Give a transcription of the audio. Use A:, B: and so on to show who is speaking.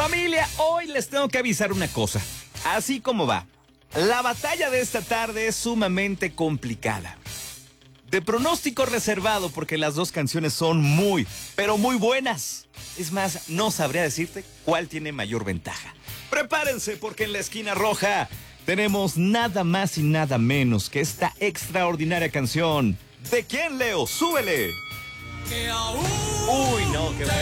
A: Familia, hoy les tengo que avisar una cosa. Así como va. La batalla de esta tarde es sumamente complicada. De pronóstico reservado porque las dos canciones son muy, pero muy buenas. Es más, no sabría decirte cuál tiene mayor ventaja. Prepárense porque en la esquina roja tenemos nada más y nada menos que esta extraordinaria canción. ¿De quién, Leo? ¡Súbele! Uy, no, qué